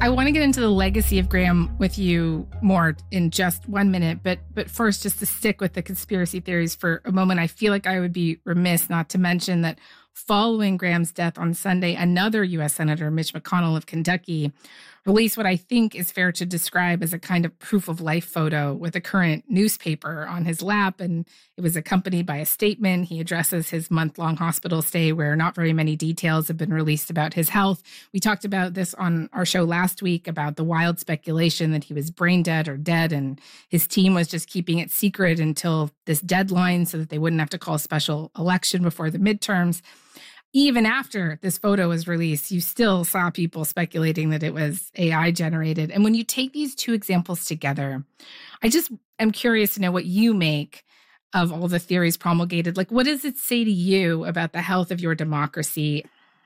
I want to get into the legacy of Graham with you more in just 1 minute, but first, just to stick with the conspiracy theories for a moment, I feel like I would be remiss not to mention that following Graham's death on Sunday, another U.S. Senator, Mitch McConnell of Kentucky, released what I think is fair to describe as a kind of proof of life photo with a current newspaper on his lap. And it was accompanied by a statement. He addresses his month-long hospital stay where not very many details have been released about his health. We talked about this on our show last week about the wild speculation that he was brain dead or dead, and his team was just keeping it secret until this deadline so that they wouldn't have to call a special election before the midterms. Even after this photo was released, you still saw people speculating that it was AI generated. And when you take these two examples together, I just am curious to know what you make of all the theories promulgated. Like, what does it say to you about the health of your democracy?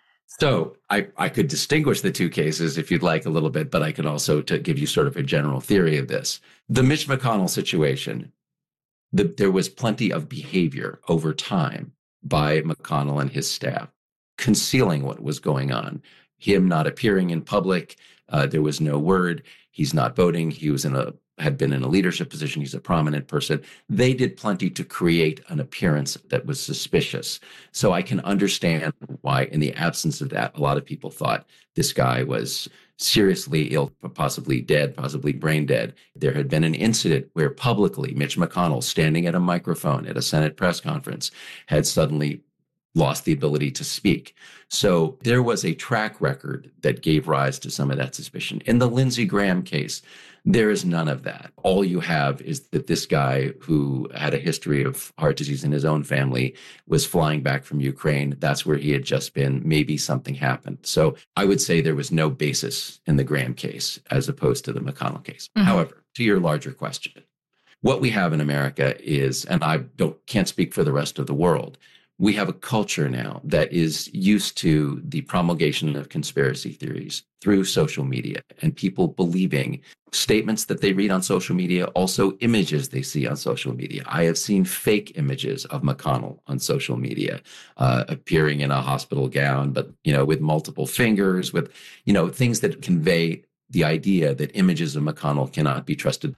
So I could distinguish the two cases if you'd like a little bit, but I could also to give you sort of a general theory of this. The Mitch McConnell situation, there was plenty of behavior over time by McConnell and his staff, concealing what was going on. Him not appearing in public, there was no word. He's not voting. He had been in a leadership position. He's a prominent person. They did plenty to create an appearance that was suspicious. So I can understand why, in the absence of that, a lot of people thought this guy was seriously ill, possibly dead, possibly brain dead. There had been an incident where publicly Mitch McConnell, standing at a microphone at a Senate press conference, had suddenly lost the ability to speak. So there was a track record that gave rise to some of that suspicion. In the Lindsey Graham case, there is none of that. All you have is that this guy who had a history of heart disease in his own family was flying back from Ukraine. That's where he had just been. Maybe something happened. So I would say there was no basis in the Graham case as opposed to the McConnell case. Mm-hmm. However, to your larger question, what we have in America is, and I can't speak for the rest of the world, we have a culture now that is used to the promulgation of conspiracy theories through social media and people believing statements that they read on social media, also images they see on social media. I have seen fake images of McConnell on social media, appearing in a hospital gown, but, with multiple fingers, with, things that convey the idea that images of McConnell cannot be trusted.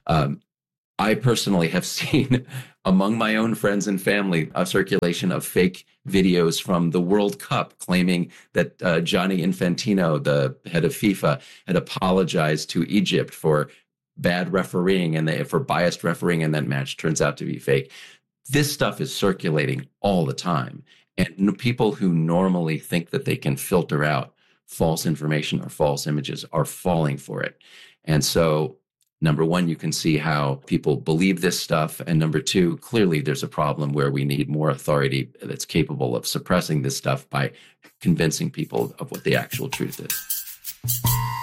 I personally have seen among my own friends and family a circulation of fake videos from the World Cup claiming that Gianni Infantino, the head of FIFA, had apologized to Egypt for bad refereeing and for biased refereeing, and that match turns out to be fake. This stuff is circulating all the time. And people who normally think that they can filter out false information or false images are falling for it. And so, number one, you can see how people believe this stuff. And number two, clearly there's a problem where we need more authority that's capable of suppressing this stuff by convincing people of what the actual truth is.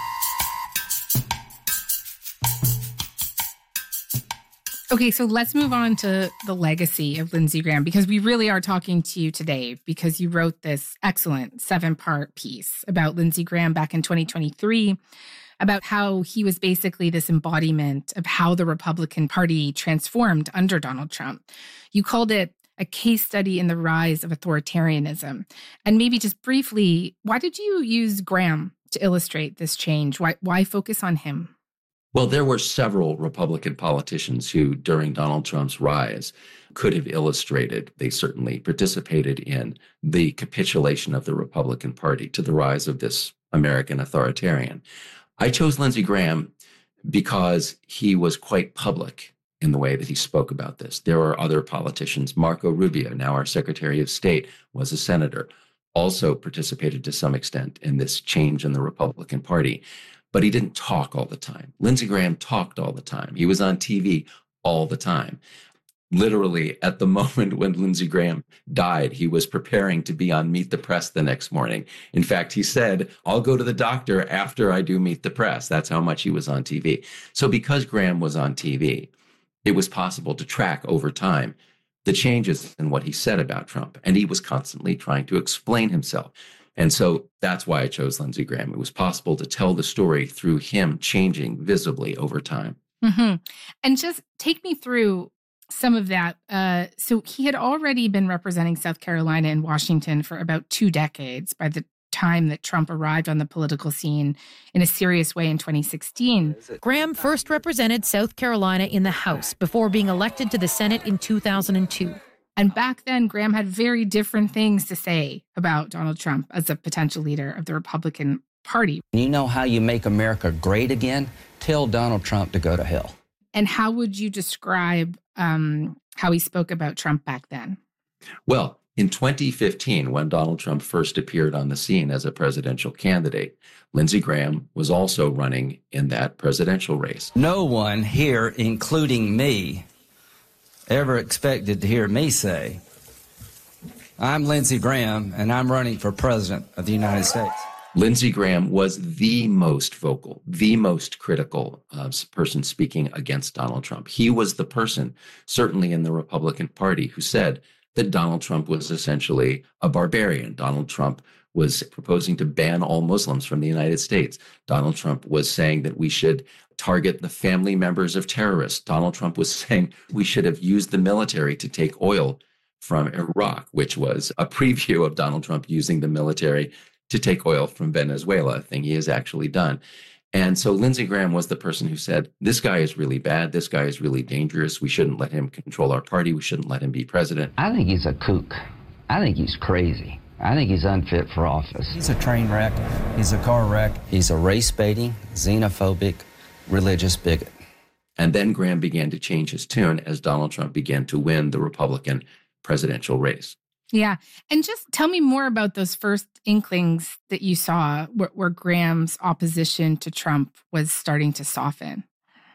Okay, so let's move on to the legacy of Lindsey Graham, because we really are talking to you today because you wrote this excellent 7-part piece about Lindsey Graham back in 2023, about how he was basically this embodiment of how the Republican Party transformed under Donald Trump. You called it a case study in the rise of authoritarianism. And maybe just briefly, why did you use Graham to illustrate this change? Why focus on him? Well, there were several Republican politicians who, during Donald Trump's rise, could have illustrated, they certainly participated in, the capitulation of the Republican Party to the rise of this American authoritarian. I chose Lindsey Graham because he was quite public in the way that he spoke about this. There are other politicians. Marco Rubio, now our Secretary of State, was a senator, also participated to some extent in this change in the Republican Party. But he didn't talk all the time. Lindsey Graham talked all the time. He was on TV all the time. Literally, at the moment when Lindsey Graham died, he was preparing to be on Meet the Press the next morning. In fact, he said, I'll go to the doctor after I do Meet the Press. That's how much he was on TV. So because Graham was on TV, it was possible to track over time the changes in what he said about Trump. And he was constantly trying to explain himself. And so that's why I chose Lindsey Graham. It was possible to tell the story through him changing visibly over time. Mm-hmm. And just take me through some of that. So he had already been representing South Carolina and Washington for about 2 decades by the time that Trump arrived on the political scene in a serious way in 2016. Graham first represented South Carolina in the House before being elected to the Senate in 2002. And back then, Graham had very different things to say about Donald Trump as a potential leader of the Republican Party. You know how you make America great again? Tell Donald Trump to go to hell. And how would you describe how he spoke about Trump back then? Well, in 2015, when Donald Trump first appeared on the scene as a presidential candidate, Lindsey Graham was also running in that presidential race. No one here, including me, ever expected to hear me say, I'm Lindsey Graham, and I'm running for president of the United States. Lindsey Graham was the most vocal, the most critical person speaking against Donald Trump. He was the person, certainly in the Republican Party, who said that Donald Trump was essentially a barbarian. Donald Trump was proposing to ban all Muslims from the United States. Donald Trump was saying that we should target the family members of terrorists. Donald Trump was saying we should have used the military to take oil from Iraq, which was a preview of Donald Trump using the military to take oil from Venezuela, a thing he has actually done. And so Lindsey Graham was the person who said, this guy is really bad. This guy is really dangerous. We shouldn't let him control our party. We shouldn't let him be president. I think he's a kook. I think he's crazy. I think he's unfit for office. He's a train wreck. He's a car wreck. He's a race-baiting, xenophobic, religious bigot. And then Graham began to change his tune as Donald Trump began to win the Republican presidential race. Yeah. And just tell me more about those first inklings that you saw where Graham's opposition to Trump was starting to soften.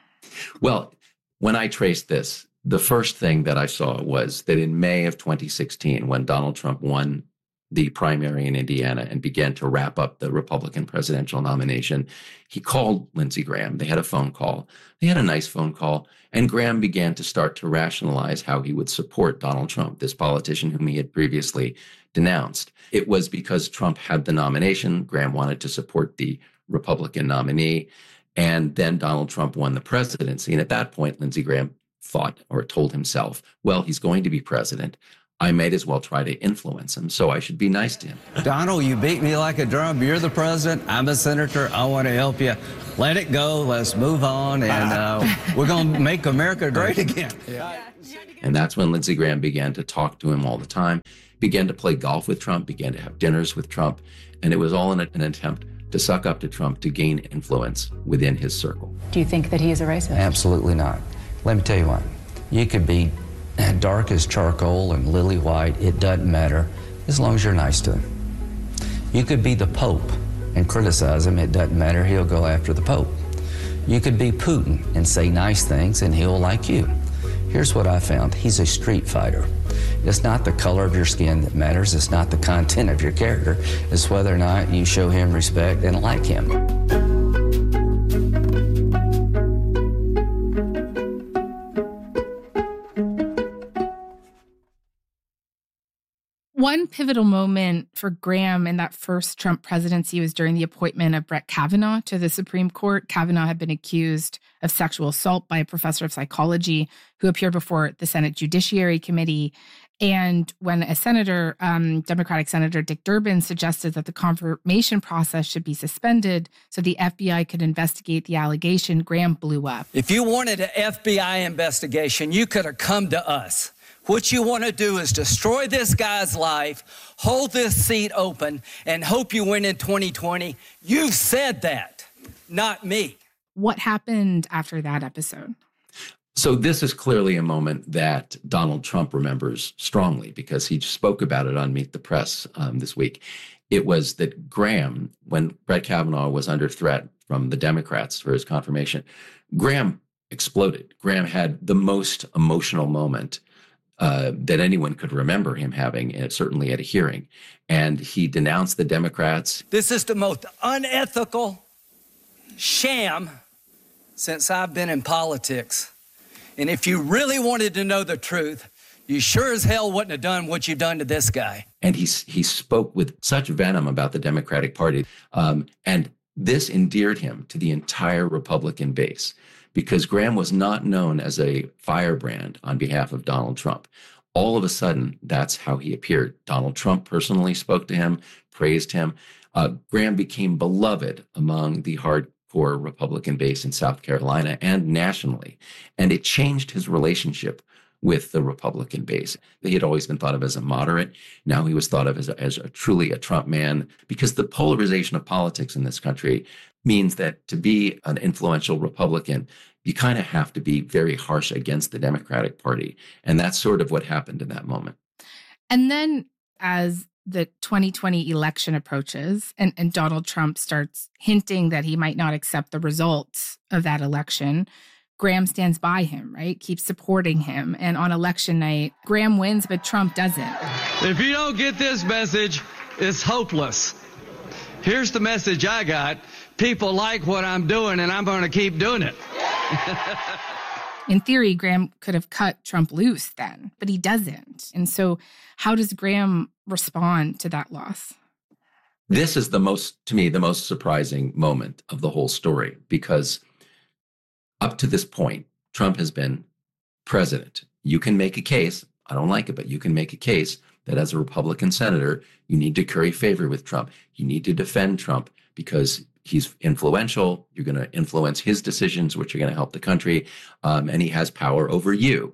Well, when I traced this, the first thing that I saw was that in May of 2016, when Donald Trump won the primary in Indiana and began to wrap up the Republican presidential nomination, he called Lindsey Graham. They had a phone call. They had a nice phone call. And Graham began to start to rationalize how he would support Donald Trump, this politician whom he had previously denounced. It was because Trump had the nomination. Graham wanted to support the Republican nominee. And then Donald Trump won the presidency. And at that point, Lindsey Graham thought or told himself, well, he's going to be president. I might as well try to influence him, so I should be nice to him. Donald, you beat me like a drum. You're the president. I'm a senator. I want to help you. Let it go. Let's move on, and we're going to make America great again. Yeah. And that's when Lindsey Graham began to talk to him all the time, began to play golf with Trump, began to have dinners with Trump, and it was all in an attempt to suck up to Trump to gain influence within his circle. Do you think that he is a racist? Absolutely not. Let me tell you what. You could be dark as charcoal and lily white, it doesn't matter, as long as you're nice to him. You could be the Pope and criticize him, it doesn't matter, he'll go after the Pope. You could be Putin and say nice things and he'll like you. Here's what I found, he's a street fighter. It's not the color of your skin that matters, it's not the content of your character, it's whether or not you show him respect and like him. One pivotal moment for Graham in that first Trump presidency was during the appointment of Brett Kavanaugh to the Supreme Court. Kavanaugh had been accused of sexual assault by a professor of psychology who appeared before the Senate Judiciary Committee. And when a senator, Democratic Senator Dick Durbin, suggested that the confirmation process should be suspended so the FBI could investigate the allegation, Graham blew up. If you wanted an FBI investigation, you could have come to us. What you want to do is destroy this guy's life, hold this seat open, and hope you win in 2020. You said that, not me. What happened after that episode? So this is clearly a moment that Donald Trump remembers strongly because he spoke about it on Meet the Press this week. It was that Graham, when Brett Kavanaugh was under threat from the Democrats for his confirmation, Graham exploded. Graham had the most emotional moment that anyone could remember him having, certainly at a hearing. And he denounced the Democrats. This is the most unethical sham since I've been in politics. And if you really wanted to know the truth, you sure as hell wouldn't have done what you've done to this guy. And he spoke with such venom about the Democratic Party. And this endeared him to the entire Republican base, because Graham was not known as a firebrand on behalf of Donald Trump. All of a sudden, that's how he appeared. Donald Trump personally spoke to him, praised him. Graham became beloved among the hardcore Republican base in South Carolina and nationally, and it changed his relationship with the Republican base. He had always been thought of as a moderate. Now he was thought of as truly a Trump man, because the polarization of politics in this country means that to be an influential Republican, you kind of have to be very harsh against the Democratic Party. And that's sort of what happened in that moment. And then as the 2020 election approaches and Donald Trump starts hinting that he might not accept the results of that election, Graham stands by him, right? Keeps supporting him. And on election night, Graham wins, but Trump doesn't. If you don't get this message, it's hopeless. Here's the message I got. People like what I'm doing, and I'm going to keep doing it. In theory, Graham could have cut Trump loose then, but he doesn't. And so how does Graham respond to that loss? This is to me, the most surprising moment of the whole story, because up to this point, Trump has been president. You can make a case, I don't like it, but you can make a case that as a Republican senator, you need to curry favor with Trump. You need to defend Trump because he's influential. You're going to influence his decisions, which are going to help the country, and he has power over you.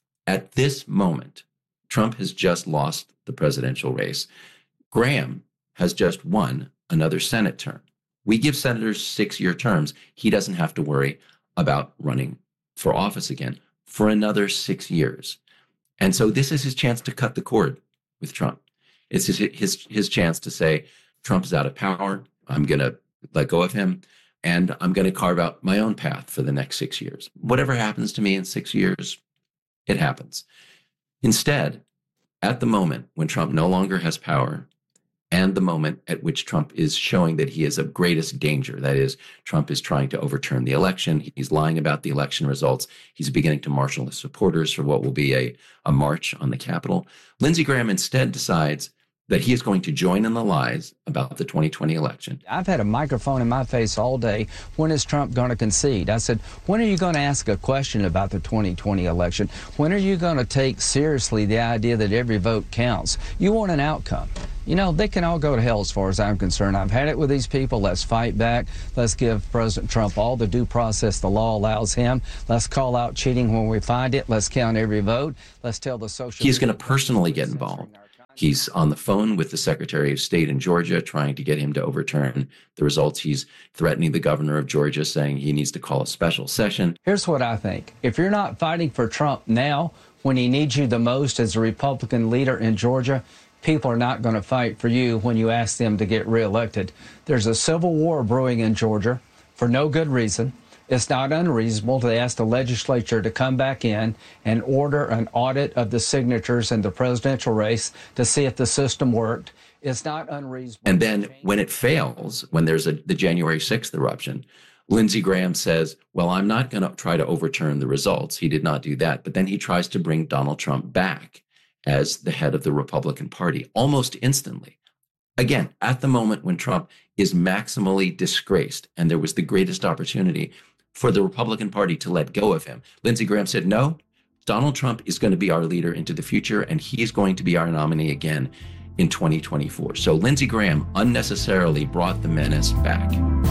At this moment, Trump has just lost the presidential race. Graham has just won another Senate term. We give senators 6-year terms. He doesn't have to worry about running for office again for another 6 years. And so this is his chance to cut the cord with Trump. It's his chance to say, Trump is out of power. I'm going to let go of him, and I'm going to carve out my own path for the next 6 years. Whatever happens to me in 6 years, it happens. Instead, at the moment when Trump no longer has power, and the moment at which Trump is showing that he is of greatest danger. That is, Trump is trying to overturn the election. He's lying about the election results. He's beginning to marshal his supporters for what will be a march on the Capitol. Lindsey Graham instead decides that he is going to join in the lies about the 2020 election. I've had a microphone in my face all day. When is Trump going to concede? I said, when are you going to ask a question about the 2020 election? When are you going to take seriously the idea that every vote counts? You want an outcome. You know, they can all go to hell as far as I'm concerned. I've had it with these people. Let's fight back. Let's give President Trump all the due process the law allows him. Let's call out cheating when we find it. Let's count every vote. Let's tell the social... He's going to personally get involved. He's on the phone with the Secretary of State in Georgia trying to get him to overturn the results. He's threatening the governor of Georgia, saying he needs to call a special session. Here's what I think. If you're not fighting for Trump now, when he needs you the most as a Republican leader in Georgia, people are not going to fight for you when you ask them to get reelected. There's a civil war brewing in Georgia for no good reason. It's not unreasonable to ask the legislature to come back in and order an audit of the signatures in the presidential race to see if the system worked. It's not unreasonable. And then when it fails, when there's the January 6th eruption, Lindsey Graham says, well, I'm not going to try to overturn the results. He did not do that. But then he tries to bring Donald Trump back as the head of the Republican Party almost instantly. Again, at the moment when Trump is maximally disgraced, and there was the greatest opportunity for the Republican Party to let go of him, Lindsey Graham said, no, Donald Trump is going to be our leader into the future, and he's going to be our nominee again in 2024. So Lindsey Graham unnecessarily brought the menace back.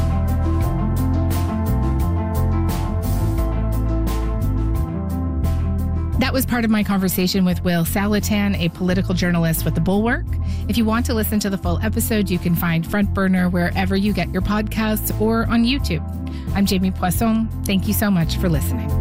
That was part of my conversation with Will Saletan, a political journalist with The Bulwark. If you want to listen to the full episode, you can find Front Burner wherever you get your podcasts or on YouTube. I'm Jamie Poisson. Thank you so much for listening.